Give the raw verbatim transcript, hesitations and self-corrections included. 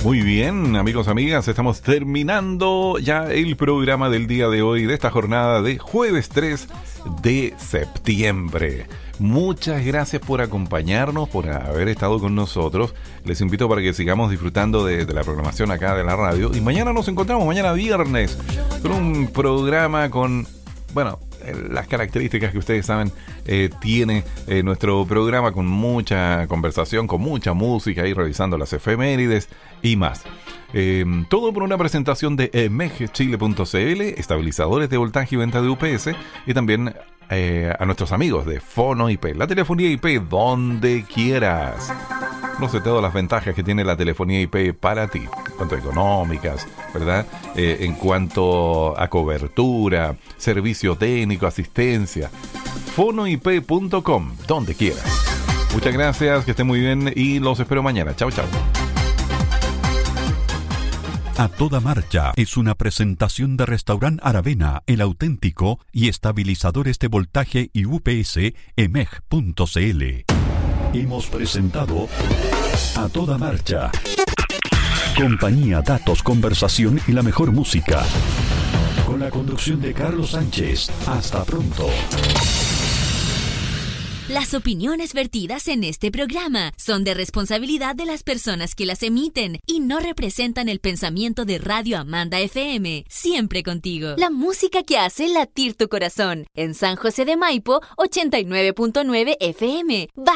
Muy bien, amigos, amigas, estamos terminando ya el programa del día de hoy, de esta jornada de jueves tres de septiembre. Muchas gracias por acompañarnos, por haber estado con nosotros. Les invito para que sigamos disfrutando de, de la programación acá de la radio. Y mañana nos encontramos, mañana viernes, con un programa con, bueno, las características que ustedes saben eh, tiene eh, nuestro programa, con mucha conversación, con mucha música, y revisando las efemérides y más. Eh, todo por una presentación de e m e g chile punto c l, estabilizadores de voltaje y venta de U P S, y también eh, a nuestros amigos de Fono I P, la telefonía I P donde quieras. No sé todas las ventajas que tiene la telefonía I P para ti, en cuanto a económicas, ¿verdad? Eh, en cuanto a cobertura, servicio técnico, asistencia. fono i p punto com, donde quieras. Muchas gracias, que estén muy bien y los espero mañana. Chao, chao. A Toda Marcha es una presentación de Restaurant Aravena, El Auténtico, y estabilizadores de voltaje y U P S e m e g punto c l. Hemos presentado A Toda Marcha. Compañía, datos, conversación y la mejor música. Con la conducción de Carlos Sánchez. Hasta pronto. Las opiniones vertidas en este programa son de responsabilidad de las personas que las emiten y no representan el pensamiento de Radio Amanda F M. Siempre contigo. La música que hace latir tu corazón. En San José de Maipo, ochenta y nueve punto nueve F M.